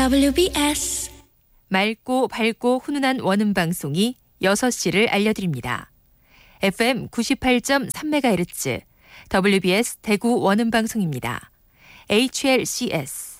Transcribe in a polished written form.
WBS 맑고 밝고 훈훈한 원음 방송이 6시를 알려드립니다. FM 98.3MHz WBS 대구 원음 방송입니다. HLCS